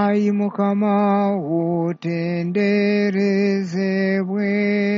Ayi Mukama otenderezebwe.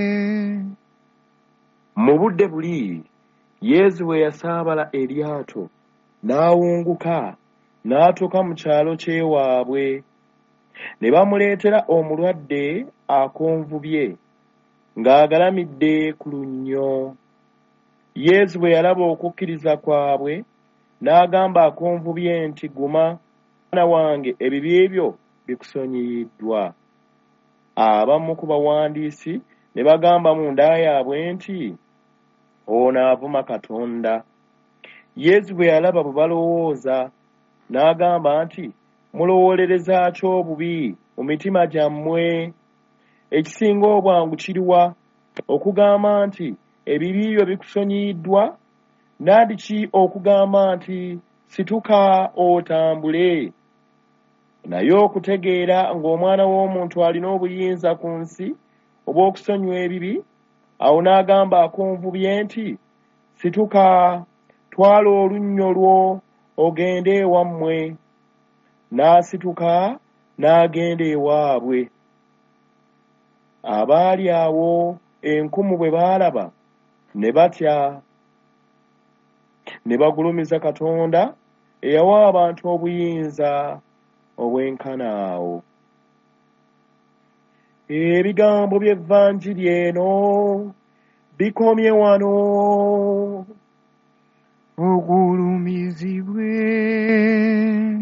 Mu budde buli Yesu bwe yasaabala eryato n'awunguka n'atuuka mu kyalo ky'ewaabwe. Ne bamuleetera omulwadde akonvubye ng'agalamidde ku lunnyo. Yesu bwe yalaba okukkiriza kwabwe n'agamba akonvubye nti, "Guma, mwana wange, ebibi byo bikusonyiyiddwa." Abamu ku bawandiisi ne bagamba mu nda yaabwe nti, "Ono avuma Katonda." Yesu bwe yalaba bwe balowooza n'agamba nti, "Mulowoolereza ki obubi mu mitima gyammwe? Ekisinga obwangu kiruwa, okugamba nti ebibi byo bikusonyiyiddwa, nandiki okugamba nti situka otambule? Naye okutegeera ng'Omwana w'Omuntu alina obuyinza ku nsi obw'okusonyiwa ebibi, awo n'agamba akonvubye nti, situka, twala olunnyo lwo ogende ewammwe." N'asituka n'agenda ewaabwe. Abaali awo enkumu bwe baalaba ne batya, ne bagulumiza Katonda eyawa abantu obuyinza obwenkana awo. Ebigambo by'evvanjiri eno bikomye wano. Ogulumizibwe.